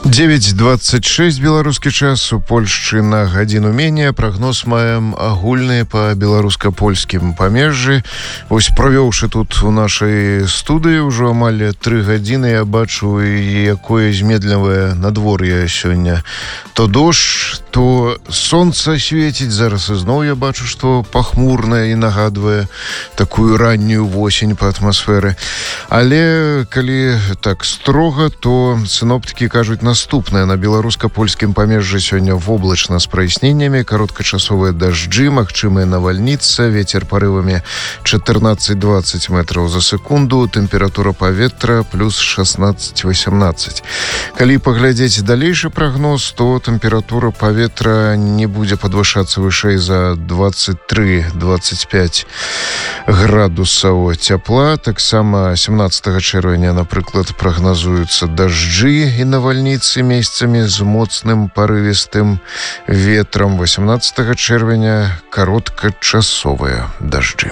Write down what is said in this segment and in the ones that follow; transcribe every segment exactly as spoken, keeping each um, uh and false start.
девять двадцать шесть беларускі час, у Польшчы на гадзіну меней. Прагноз маем агульны па беларуска-польскім памежжы. Вось правёўшы тут у нашай студыі ўжо амаль тры гадзіны, я бачу, якое змедлівае надвор'е сёння. То дождж, то сонца свеціць. Зараз ізноў я бачу, што пахмурнае і нагадвае такую раннюю восень па атмасферы. Але калі так строга, то синоптики кажуць наступнае. На беларуска-польскім памежжы сёння воблачна з праясненнямі, кароткачасовыя дажджы, магчымыя навальніца, вецер парывамі чатырнаццаць-дваццаць метраў за секунду, тэмпература паветра плюс шаснаццаць-васямнаццаць. Калі паглядзець далейшы прагноз, то тэмпература паветра не будзе падвышацца вышэй за дваццаць тры - дваццаць пяць градусаў цяпла. Таксама семнаццатага чэрвеня, напрыклад, прагназуюцца дажджы і навальніцы месцамі з моцным парывістым ветрам. восемнаццатага чэрвеня кароткачасовыя дажджы.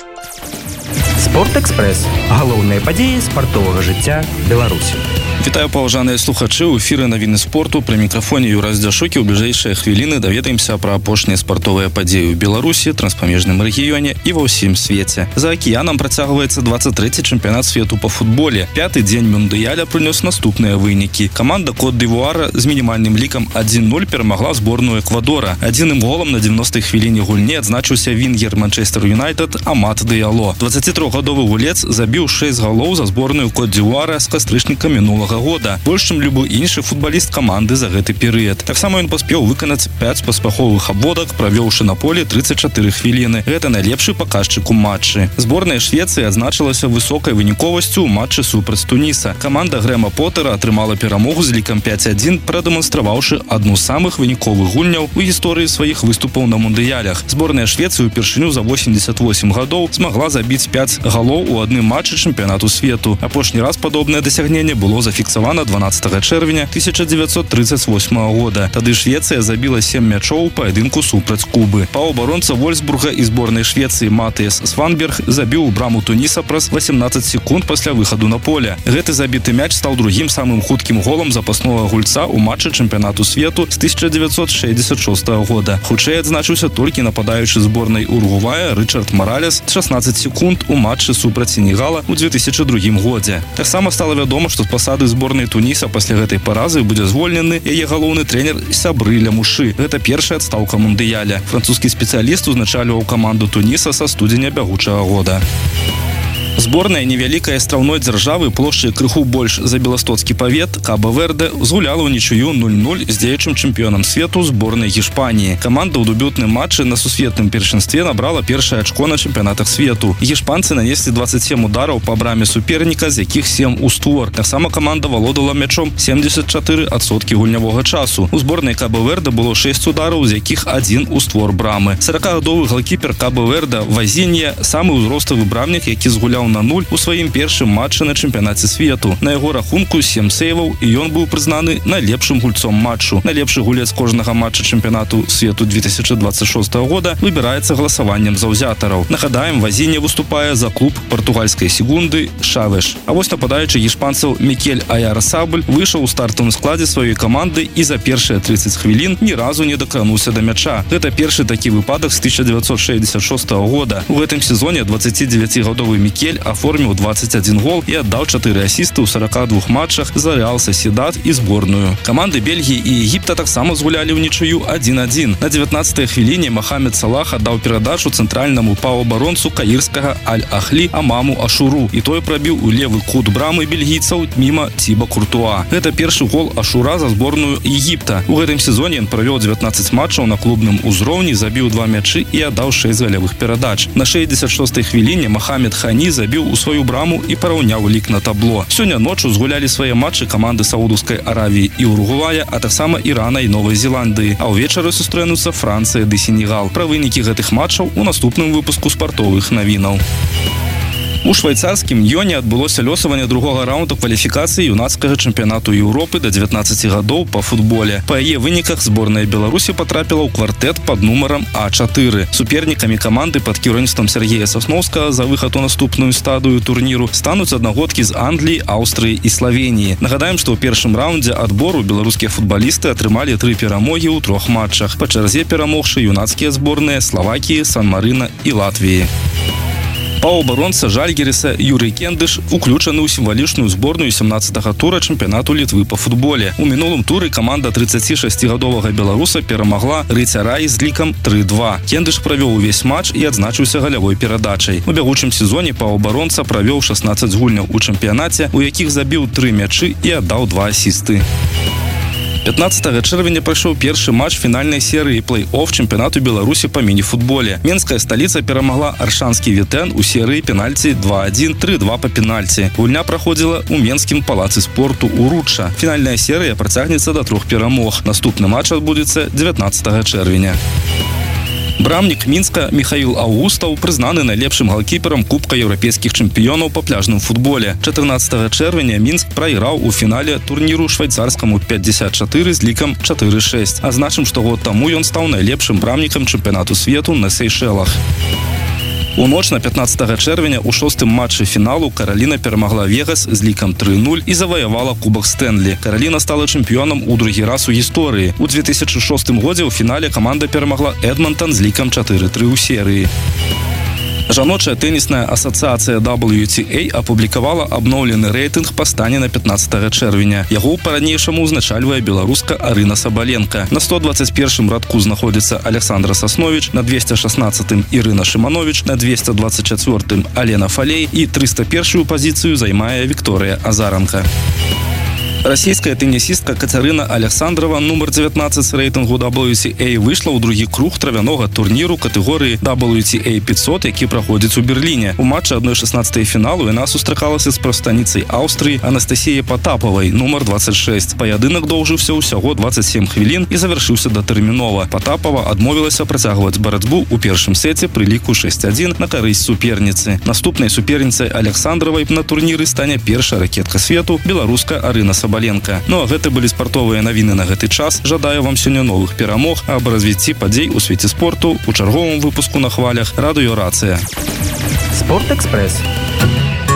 Спортэкспрэс. Галоўныя падзеі спартовага жыцця Беларусі. Вітаю, паважаныя слухачы. У эфіры навіны спорту. Пры мікрафоне Юрас Дзяшукі. У бліжэйшыя хвіліны даведаемся пра апошнія спартовыя падзеі ў Беларусі, транспамежным рэгіёне і ва ўсім свеце. За акіянам працягваецца дваццаць трэці чэмпіянат свету па футболе. Пяты дзень мундыяля прынёс наступныя вынікі. Каманда Кот-д'Івуара з мінімальным лікам адзін нуль перамагла зборную Эквадора. Адзіным голам на дзевяностай хвіліне гульні адзначыўся вінгер Манчестер Юнайтед Амад Дыяло. дваццацітрохгадовы гулец забіў шэсць галоў за зборную Кот-д'Івуара з кастрычніка минулага года. Больш, чым любы іншы футбаліст каманды за гэты перыяд. Таксама ён паспеў выканаць пяць паспяховых абводак, правёўшы на поле трыццаць чатыры хвіліны. Гэта найлепшы паказчык у матчы. Зборная Швецыі адзначылася высокай выніковасцю ў матчы супраць Туніса. Каманда Грэма Поттера атрымала перамогу з лікам пяць адзін, прадэманстраваўшы адну з самых выніковых гульняў у гісторыі сваіх выступаў на мундыялях. Зборная Швецыі упершыню за восемьдесят восемь гадоў змагла забіць пяць галоў у адным матчы чэмпіянату свету. Апошні раз падобнае дасягненне было зафіксавана дванаццатага чэрвеня тысяча дзевяцьсот трыццаць восьмага года. Тады Швецыя забіла сем мячоў у паядынку супраць Кубы. Паўабаронца Вольсбурга і зборнай Швецыі Матыяс Сванберг забіў у браму Туніса праз васемнаццаць секунд пасля выхаду на поле. Гэты забіты мяч стаў другім самым хуткім голам запаснога гульца ў матчы чэмпіянату свету з тысяча дзевяцьсот шэсцьдзесят шостага года. Хутчэй адзначыўся толькі нападаючы зборнай Уругвая Рычард Маралес шаснаццаць секунд у матчы супраць Сенегала ў дзве тысячы другім годзе. Таксама стала вядома, што з пасады зборнай Туніса пасля гэтай паразы будзе звольнены яе галоўны трэнер Сябры Лямушы. Гэта першая адстаўка мундыяля. Французскі спецыяліст узначальваў каманду Туніса са студзеня бягучага года. Зборная невялікай астраўной дзяржавы плошчай крыху больш за беластоцкі павет Каба-Верде згуляла ўнічыю нуль нуль з дзеючым чэмпіёнам свету зборнай Гішпаніі. Каманда ў дэбютным матчы на сусветным першынстве набрала першае ачко на чэмпіянатах свету. Гішпанцы нанеслі дваццаць сем удараў па браме суперніка, з якіх сем у створ. Таксама каманда валодала мячом семьдесят чатыры адсоткі гульнявога часу. У зборнай Каба-Верде было шэсць удараў, з якіх адзін у створ брамы. саракагадовы галкіпер Каба-Верде Вазінья самы ўзроставы брамнік, які згуляў на нуль у сваім першым матчы на чэмпіянаце свету. На яго рахунку сем сейваў, і ён быў прызнаны найлепшым гульцом матчу. Найлепшы гулец кожнага матча чэмпіянату свету две тысячи двадцать шостага года выбіраецца галасаваннем заўзятараў. Нагадаем, Вазінья выступае за клуб партугальскай сегунды Шавеш. А вось нападаючы гішпанцаў Мікель Аяр-Сабль выйшаў у стартавым складзе сваёй каманды і за першыя трыццаць хвілін ні разу не дакрануўся да мяча. Гэта першы такі выпадак з тысяча дзевяцьсот шэсцьдесят шостага года. У гэтым сезоне дваццацідзевяцігадовы Мікель аформіў дваццаць адзін гол і аддаў чатыры асісты ў сарака двух матчах за Рэал Сосідад і зборную. Каманды Бельгіі і Егіпта таксама згулялі ўнічыю адзін адзін. На дзевятнаццатай хвіліне Махамед Салах аддаў перадачу цэнтральнаму паўабаронцу каірскага Аль-Ахлі Амаму Ашуру, і той прабіў у левы кут брамы бельгійцаў міма Тіба Куртуа. Гэта першы гол Ашура за зборную Егіпта. У гэтым сезоне ён правёў дзевятнаццаць матчаў на клубным узроўні, забіў два мячы і аддаў шэсць галявых перадач. На шэсцьдесят шостай хвіліне Махамед Хані забіў у сваю браму і параўняў лік на табло. Сёння ноччу згулялі свае матчы каманды Саудаўскай Аравіі і Уругвая, а таксама Ірана і Новай Зеландыі. А ўвечары сустрэнуцца Францыя ды Сенегал. Пра вынікі гэтых матчаў у наступным выпуску спартовых навінаў. У швайцарскім Йоне адбылося лёсаванне другога раунда кваліфікацыі юнацкага чэмпіянату Еўропы да дзевятнаццаці гадоў па футболе. Па яе выніках зборная Беларусі патрапіла ў квартэт пад нумарам А чатыры. Супернікамі каманды пад кіраўніцтвам Сергея Сасноўскага за выхад у наступную стадыю турніру стануць аднагодкі з Англіі, Аўстрыі і Славеніі. Нагадаем, што ў першым раўндзе адбору беларускія футбалісты атрымалі тры перамогі ў трох матчах. Па чарзе перамогшы юнацкія зборныя Славакіі, Сан-Марына і Латвіі. Паўабаронца Жальгіриса Юрый Кендыш уключаны ў сімвалічную зборную сямнаццатага тура чэмпіянату Літвы па футболе. У мінулым туры каманда трыццацішасцігадовага беларуса перамагла Рыцарай з лікам тры два. Кендыш правёў увесь матч і адзначыўся галявой перадачай. У бягучым сезоне паўабаронца правёў шаснаццаць гульняў у чэмпіянаце, у якіх забіў тры мячы і аддаў два асісты. пятнаццатага чэрвеня прайшоў першы матч фінальнай серыі плэй-офф чэмпіянату Беларусі па міні-футболе. Менская сталіца перамагла аршанскі Вітэн у серыі пенальці два адзін, тры два па пенальці. Гульня праходзіла ў менскім палацы спорту ў Ручча. Фінальная серыя працягнецца да трох перамог. Наступны матч адбудзецца дзевятнаццатага чэрвеня. Брамнік Мінска Михаил Аўгустаў прызнаны найлепшым галкіперам Кубка еўрапейскіх чэмпіёнаў па пляжным футболе. чатырнаццатага чэрвеня Мінск прайграў у фінале турніру швайцарскаму пятьдесят чатыры з лікам чатыры шэсць. Азначым, што год таму ён стаў найлепшым брамнікам чэмпіянату свету на Сейшэлах. У ноч на пятнаццатага чэрвеня ў шостым матчы фіналу Караліна перамагла Вегас з лікам тры нуль і заваявала Кубак Стэнлі. Караліна стала чэмпіёнам у другі раз у гісторыі. У две тысячы шостым годзе ў фінале каманда перамагла Эдмантан з лікам чатыры тры ў серыі. Жаночая тэнісная асацыяцыя дабл ю ти эй апублікавала абноўлены рэйтынг па стане на пятнаццатага чэрвеня. Яго па-ранейшаму ўзначальвае беларуска Арына Сабаленка. На сто дваццаць першым радку знаходзіцца Александра Сасновіч, на двесце шаснаццатым Ірына Шымановіч, на двесце дваццаць чацвёртым Алена Фалей і трыста першую пазіцыю займае Вікторыя Азаранка. Расійская тэнісістка Кацярына Александрова, нумар дзевятнаццаць рэйтынгу дабл ю ти эй, выйшла ў другі круг травянога турніру катэгорыі дабл ю ти эй пятьсот, які праходзіць у Берліне. У матчы адной шаснаццатай фіналу яна сустракалася з прадстаўніцай Аўстрыі Анастасіяй Патапавай, нумар дваццаць шэсць. Паядынак доўжыўся ўсяго дваццаць сем хвілін і завяршыўся датэрмінова. Патапава адмовілася працягваць барацьбу ў першым сеце пры ліку шэсць адзін на карысць суперніцы. Наступнай суперніцай Александровай на турніры стане першая ракетка свету, беларуска Арына Сабаленка. Ну а гэта былі спартовыя навіны на гэты час. Жадаю вам сёння новых перамог, а аб развіцці падзей у свеце спорту у чарговым выпуску на хвалях радыё Рацыя. Спорт-экспрэс.